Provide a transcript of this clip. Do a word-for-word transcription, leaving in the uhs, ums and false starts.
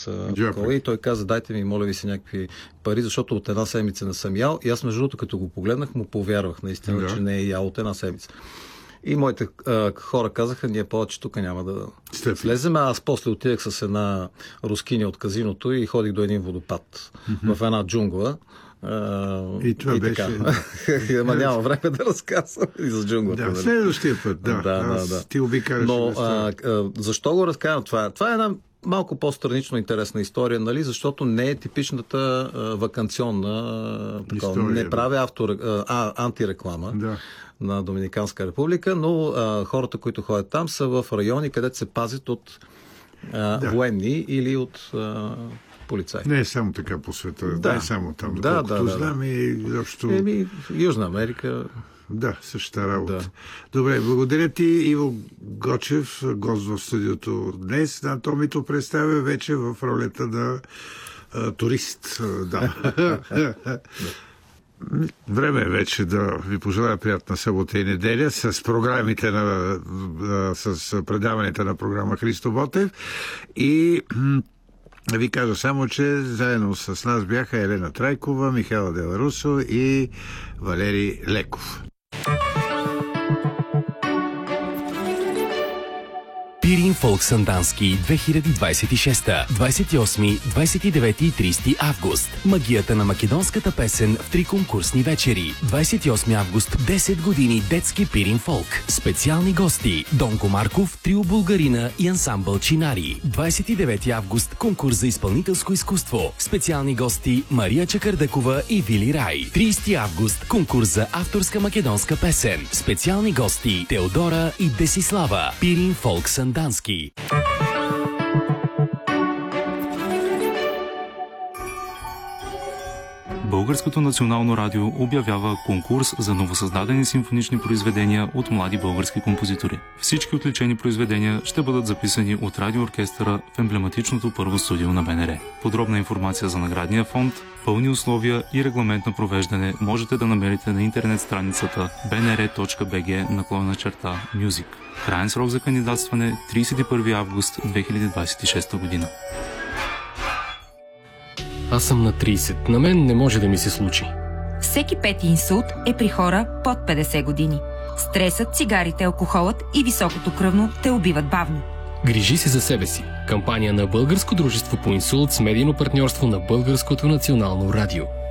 кола и той каза, дайте ми, моля ви се, някакви пари, защото от една седмица не съм ял. И аз между другото, като го погледнах, му повярвах наистина, да. че не е ял от една седмица. И моите а, хора казаха, ние повече тук няма да Степи. влезем. Аз после отидах с една рускиня от казиното и ходих до един водопад mm-hmm. в една джунгла. Uh, и това и беше... Ама няма време да разказвам и за джунглата. Да, следващия път, да. да, да, да. Ти обикаляш. Но а, а, защо го разказвам това? Това е една малко по-странично интересна история, нали? Защото не е типичната а, ваканционна история, не прави автор, а, антиреклама да. на Доминиканска република, но а, хората, които ходят там, са в райони, където се пазят от а, да. военни или от а, полицаи. Не е само така по света, да. не е само там. Да, доколкото да, да, знам да. и защото... Еми, Южна Америка... Да, същата работа. Да. Добре, благодаря ти, Иво Гочев, гост в студиото днес. Да, то ми то представя вече в ролята на а, турист. Да. Време е вече да ви пожелая приятна събота и неделя с програмите на, с предаването на програма Христо Ботев и ви кажа само, че заедно с нас бяха Елена Трайкова, Михайла Деларусо и Валери Леков. Пирин Фолк Сандански две хиляди двадесет и шеста, двадесет и осми, двадесет и девети и тридесети август. Магията на македонската песен в три конкурсни вечери. двадесет и осми август, десет години детски Пирин Фолк. Специални гости Донко Марков, Трио Булгарина и ансамбъл Чинари. двадесет и девети август, конкурс за изпълнителско изкуство. Специални гости Мария Чакърдъкова и Вили Рай. тридесети август, конкурс за авторска македонска песен. Специални гости Теодора и Десислава. Пирин Фолк Сандански. Дански. Българското национално радио обявява конкурс за новосъздадени симфонични произведения от млади български композитори. Всички отличени произведения ще бъдат записани от радиооркестъра в емблематичното първо студио на Б Н Р. Подробна информация за наградния фонд, пълни условия и регламент на провеждане можете да намерите на интернет страницата б н р точка б г наклонена черта Music. Краен срок за кандидатстване тридесет и първи август две хиляди двадесет и шеста година. Аз съм на тридесет. На мен не може да ми се случи. Всеки пети инсулт е при хора под петдесет години. Стресът, цигарите, алкохолът и високото кръвно те убиват бавно. Грижи се за себе си. Кампания на Българско дружество по инсулт с медийно партньорство на Българското национално радио.